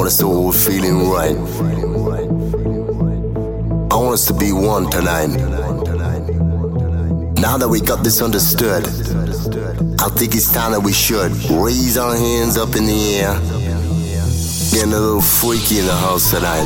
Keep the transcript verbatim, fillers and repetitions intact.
want us to all feeling right. I want us to be one tonight. Now that we got this understood, I think it's time that we should raise our hands up in the air, getting a little freaky in the house tonight.